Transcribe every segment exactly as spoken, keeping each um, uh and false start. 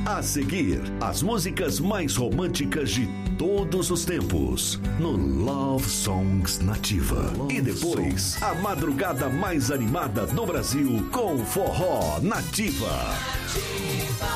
A seguir, as músicas mais românticas de todos os tempos no Love Songs Nativa. Love e depois, Songs. A madrugada mais animada do Brasil com Forró Nativa. Nativa.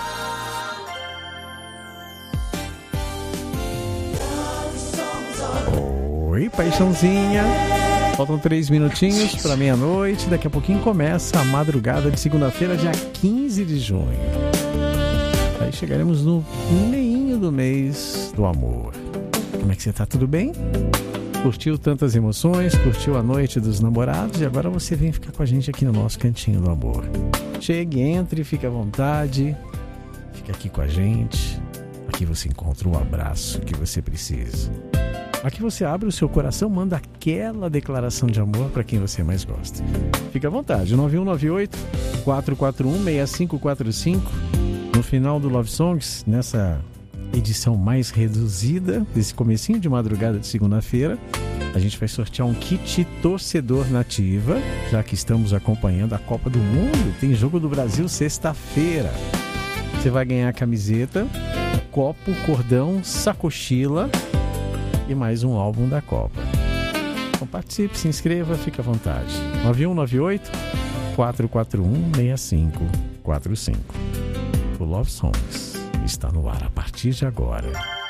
Oi, paixãozinha. Faltam três minutinhos para meia-noite. Daqui a pouquinho começa a madrugada de segunda-feira, dia quinze de junho. Aí chegaremos no meinho do mês do amor. Como é que você tá? Tudo bem? Curtiu tantas emoções? Curtiu a noite dos namorados? E agora você vem ficar com a gente aqui no nosso cantinho do amor. Chegue, entre, fique à vontade. Fica aqui com a gente. Aqui você encontra o abraço que você precisa. Aqui você abre o seu coração, manda aquela declaração de amor para quem você mais gosta. Fique à vontade, nove um nove oito, quatro quatro um, seis cinco quatro cinco. No final do Love Songs, nessa edição mais reduzida, desse comecinho de madrugada de segunda-feira, a gente vai sortear um kit torcedor Nativa, já que estamos acompanhando a Copa do Mundo. Tem jogo do Brasil sexta-feira. Você vai ganhar a camiseta, copo, cordão, sacochila e mais um álbum da Copa. Então participe, se inscreva, fique à vontade. nove um nove oito, quatro quatro um, seis cinco quatro cinco. O Love Songs está no ar a partir de agora.